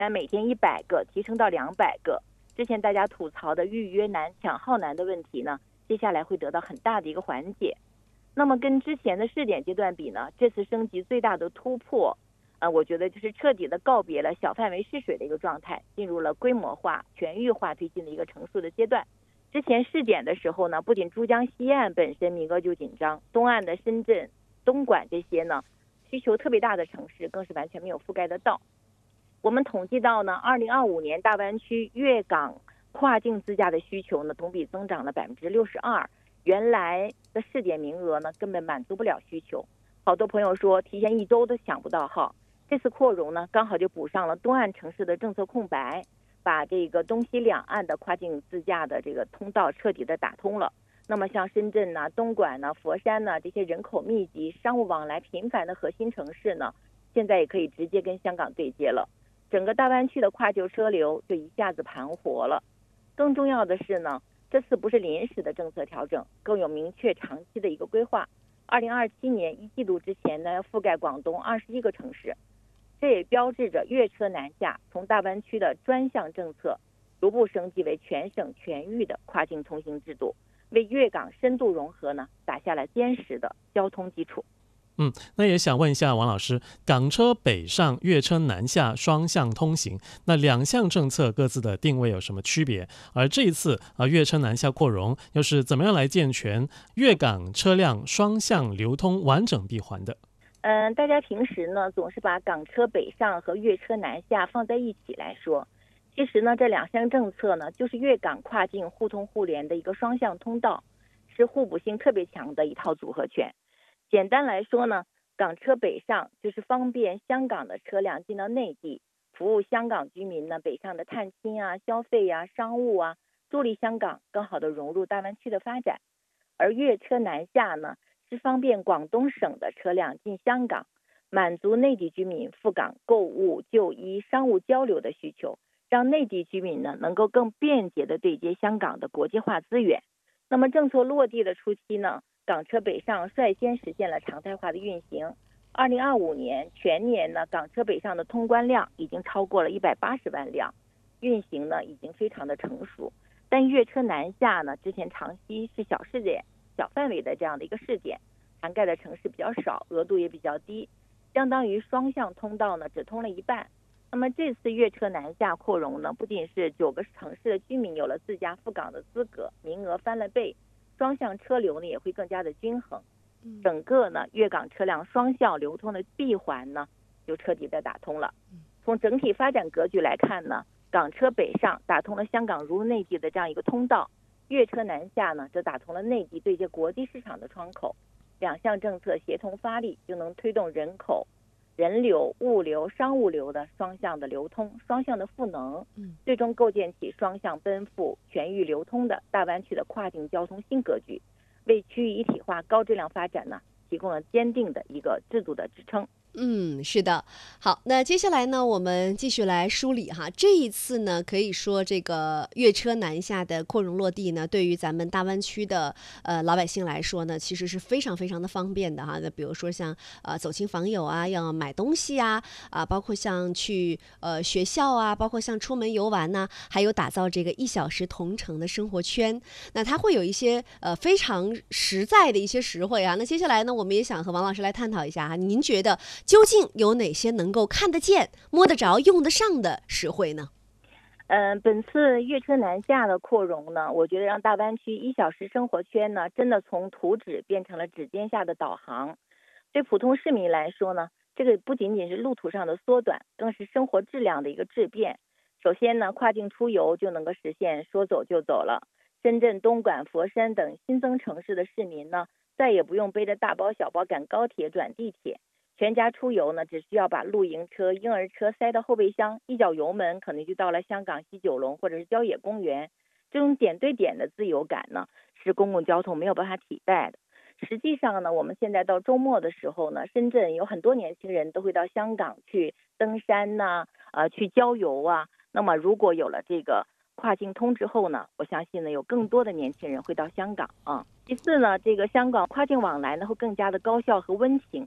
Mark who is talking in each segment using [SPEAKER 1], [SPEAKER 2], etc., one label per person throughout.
[SPEAKER 1] 每天100个提升到200个。之前大家吐槽的预约难、抢号难的问题呢，接下来会得到很大的一个缓解。那么跟之前的试点阶段比呢，这次升级最大的突破，我觉得就是彻底的告别了小范围试水的一个状态，进入了规模化、全域化推进的一个成熟的阶段。之前试点的时候呢，不仅珠江西岸本身名额就紧张，东岸的深圳、东莞这些呢，需求特别大的城市更是完全没有覆盖得到。我们统计到呢，2025年大湾区粤港跨境自驾的需求呢，同比增长了62%。原来的试点名额呢，根本满足不了需求。好多朋友说提前1周都抢不到号。这次扩容呢，刚好就补上了东岸城市的政策空白，把这个东西两岸的跨境自驾的这个通道彻底的打通了。那么像深圳呢、东莞呢、佛山呢这些人口密集、商务往来频繁的核心城市呢，现在也可以直接跟香港对接了。整个大湾区的跨境车流就一下子盘活了。更重要的是呢，这次不是临时的政策调整，更有明确长期的一个规划。2027年1季度之前呢，要覆盖广东21个城市。这也标志着粤车南下从大湾区的专项政策逐步升级为全省全域的跨境通行制度，为粤港深度融合呢打下了坚实的交通基础。
[SPEAKER 2] 那也想问一下王老师，港车北上、粤车南下双向通行，那两项政策各自的定位有什么区别？而这一次粤车南下扩容，又是怎么样来健全粤港车辆双向流通完整闭环的？
[SPEAKER 1] 大家平时呢总是把港车北上和粤车南下放在一起来说，其实呢这两项政策呢就是粤港跨境互通互联的一个双向通道，是互补性特别强的一套组合拳。简单来说呢，港车北上就是方便香港的车辆进到内地，服务香港居民呢北上的探亲啊、消费啊、商务啊，助力香港更好的融入大湾区的发展。而粤车南下呢，是方便广东省的车辆进香港，满足内地居民赴港购物、就医、商务交流的需求，让内地居民呢能够更便捷的对接香港的国际化资源。那么政策落地的初期呢，港车北上率先实现了常态化的运行。2025年全年呢，港车北上的通关量已经超过了180万辆，运行呢已经非常的成熟。但粤车南下呢，之前长期是小试点、小范围的这样的一个试点，涵盖的城市比较少，额度也比较低，相当于双向通道呢只通了一半。那么这次粤车南下扩容呢，不仅是9个城市的居民有了自驾赴港的资格，名额翻了倍，双向车流呢也会更加的均衡。整个呢粤港车辆双向流通的闭环呢就彻底的打通了。从整体发展格局来看呢，港车北上打通了香港入内地的这样一个通道，粤车南下呢则打通了内地对接国际市场的窗口。两项政策协同发力，就能推动人口、人流、物流、商务流的双向的流通、双向的赋能，最终构建起双向奔赴、全域流通的大湾区的跨境交通新格局，为区域一体化高质量发展呢提供了坚定的一个制度的支撑。
[SPEAKER 3] 是的。好，那接下来呢，我们继续来梳理哈。这一次呢，可以说这个粤车南下的扩容落地呢，对于咱们大湾区的老百姓来说呢，其实是非常非常的方便的哈。那比如说像走亲访友啊，要买东西啊，包括像去学校啊，包括像出门游玩呐，还有打造这个1小时同城的生活圈。那它会有一些非常实在的一些实惠啊。那接下来呢，我们也想和王老师来探讨一下哈，您觉得究竟有哪些能够看得见、摸得着、用得上的实惠呢？
[SPEAKER 1] 本次粤车南下的扩容呢，我觉得让大湾区1小时生活圈呢，真的从图纸变成了指尖下的导航。对普通市民来说呢，这个不仅仅是路途上的缩短，更是生活质量的一个质变。首先呢，跨境出游就能够实现说走就走了。深圳、东莞、佛山等新增城市的市民呢，再也不用背着大包小包赶高铁转地铁，全家出游呢，只需要把露营车、婴儿车塞到后备箱，一脚油门可能就到了香港西九龙或者是郊野公园。这种点对点的自由感呢，是公共交通没有办法替代的。实际上呢，我们现在到周末的时候呢，深圳有很多年轻人都会到香港去登山呐，去郊游啊。那么如果有了这个跨境通之后呢，我相信呢，有更多的年轻人会到香港啊。其次呢，这个香港跨境往来呢会更加的高效和温情。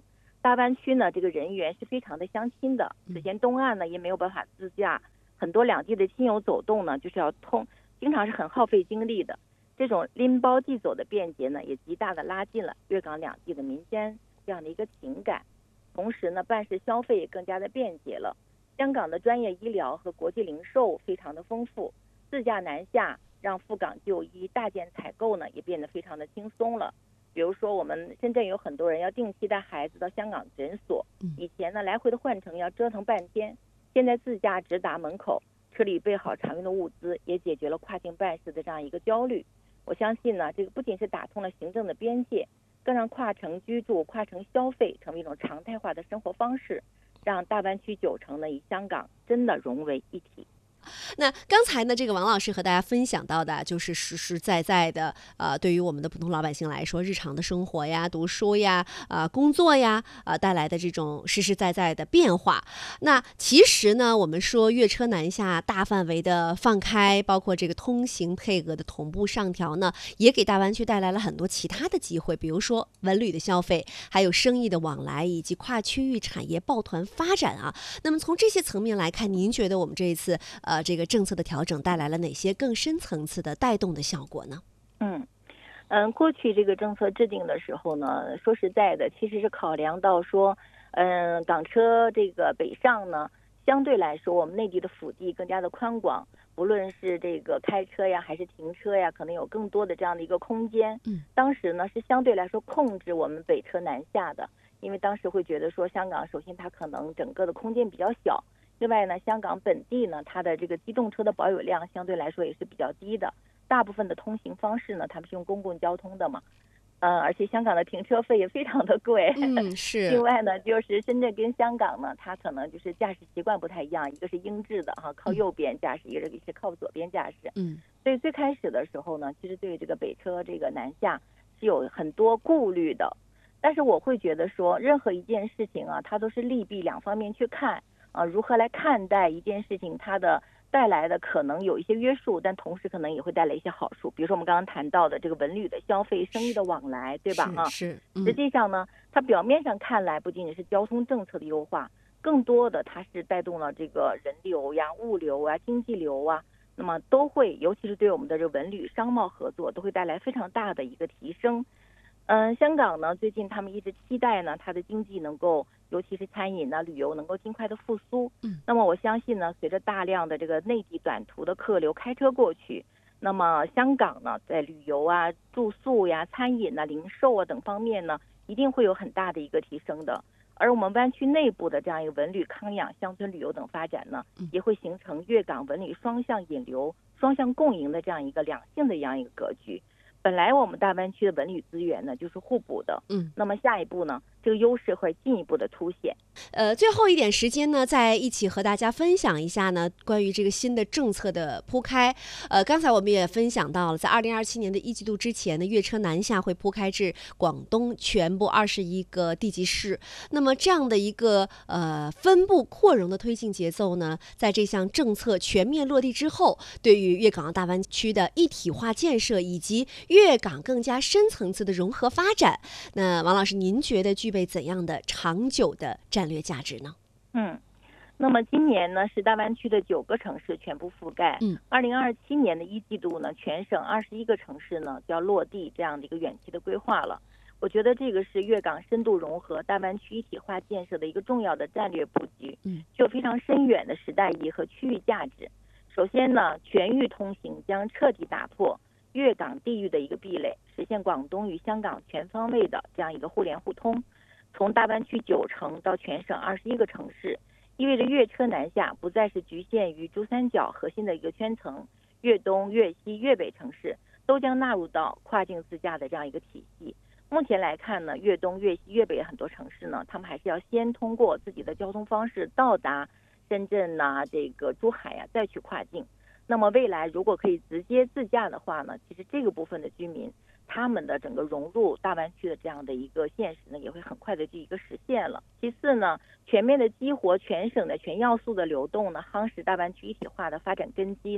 [SPEAKER 1] 大湾区呢这个人员是非常的相亲的，此前东岸呢也没有办法自驾，很多两地的亲友走动呢就是要经常是很耗费精力的。这种拎包即走的便捷呢，也极大的拉近了粤港两地的民间这样的一个情感。同时呢，办事消费也更加的便捷了。香港的专业医疗和国际零售非常的丰富，自驾南下让赴港就医、大件采购呢也变得非常的轻松了。比如说我们深圳有很多人要定期带孩子到香港诊所，以前呢来回的换乘要折腾半天，现在自驾直达门口，车里备好常用的物资，也解决了跨境办事的这样一个焦虑。我相信呢，这个不仅是打通了行政的边界，更让跨城居住、跨城消费成为一种常态化的生活方式，让大湾区9城呢与香港真的融为一体。
[SPEAKER 3] 那刚才呢，这个王老师和大家分享到的，就是实实在在的，对于我们的普通老百姓来说，日常的生活呀、读书呀、工作呀，带来的这种实实在在的变化。那其实呢，我们说粤车南下大范围的放开，包括这个通行配额的同步上调呢，也给大湾区带来了很多其他的机会，比如说文旅的消费，还有生意的往来，以及跨区域产业抱团发展啊。那么从这些层面来看，您觉得我们这一次这个政策的调整带来了哪些更深层次的带动的效果呢？
[SPEAKER 1] 过去这个政策制定的时候呢，说实在的，其实是考量到说，港车这个北上呢，相对来说我们内地的腹地更加的宽广，不论是这个开车呀还是停车呀，可能有更多的这样的一个空间。当时呢是相对来说控制我们北车南下的，因为当时会觉得说香港首先它可能整个的空间比较小。另外呢，香港本地呢，它的这个机动车的保有量相对来说也是比较低的，大部分的通行方式呢，他们是用公共交通的嘛，而且香港的停车费也非常的贵。
[SPEAKER 3] 是。
[SPEAKER 1] 另外呢，就是深圳跟香港呢，它可能就是驾驶习惯不太一样，一个是英制的哈，靠右边驾驶，一个是靠左边驾驶。所以最开始的时候呢，其实对这个北车这个南下是有很多顾虑的，但是我会觉得说，任何一件事情啊，它都是利弊两方面去看。如何来看待一件事情，它的带来的可能有一些约束，但同时可能也会带来一些好处。比如说我们刚刚谈到的这个文旅的消费、生意的往来，对吧？
[SPEAKER 3] 是。
[SPEAKER 1] 实际上呢，它表面上看来不仅仅是交通政策的优化，更多的它是带动了这个人流呀、物流啊、经济流啊，那么都会，尤其是对我们的这个文旅商贸合作，都会带来非常大的一个提升。香港呢，最近他们一直期待呢，它的经济能够，尤其是餐饮呢、旅游能够尽快的复苏。那么我相信呢，随着大量的这个内地短途的客流开车过去，那么香港呢，在旅游啊、住宿呀、餐饮啊、零售啊等方面呢，一定会有很大的一个提升的。而我们湾区内部的这样一个文旅康养、乡村旅游等发展呢，也会形成粤港文旅双向引流、双向共赢的这样一个两性的这样一个格局。本来我们大湾区的文旅资源呢就是互补的，那么下一步呢，这个优势会进一步的凸显。
[SPEAKER 3] 最后一点时间呢，再一起和大家分享一下呢，关于这个新的政策的铺开。刚才我们也分享到了，在2027年的1季度之前呢，粤车南下会铺开至广东全部21个地级市。那么这样的一个分布扩容的推进节奏呢，在这项政策全面落地之后，对于粤港澳大湾区的一体化建设以及粤港更加深层次的融合发展，那王老师，您觉得具备怎样的长久的战略价值呢？
[SPEAKER 1] 那么今年呢是大湾区的9个城市全部覆盖。2027年的1季度呢，全省21个城市呢就要落地这样的一个远期的规划了。我觉得这个是粤港深度融合、大湾区一体化建设的一个重要的战略布局，具有非常深远的时代意义和区域价值。首先呢，全域通行将彻底打破粤港地域的一个壁垒，实现广东与香港全方位的这样一个互联互通。从大湾区9城到全省21个城市，意味着粤车南下不再是局限于珠三角核心的一个圈层，粤东、粤西、粤北城市都将纳入到跨境自驾的这样一个体系。目前来看呢，粤东、粤西、粤北很多城市呢，他们还是要先通过自己的交通方式到达深圳呐、这个珠海呀，再去跨境。那么未来如果可以直接自驾的话呢，其实这个部分的居民他们的整个融入大湾区的这样的一个现实呢，也会很快的就一个实现了。其次呢，全面的激活全省的全要素的流动呢，夯实大湾区一体化的发展根基呢，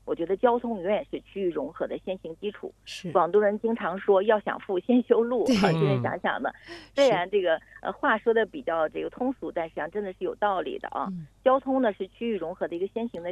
[SPEAKER 1] 我觉得交通永远是区域融合的先行基础。
[SPEAKER 3] 是，
[SPEAKER 1] 广东人经常说要想富先修路，
[SPEAKER 3] 对
[SPEAKER 1] 现在想想呢，虽然这个话说的比较这个通俗，但实际上真的是有道理的啊。交通呢是区域融合的一个先行的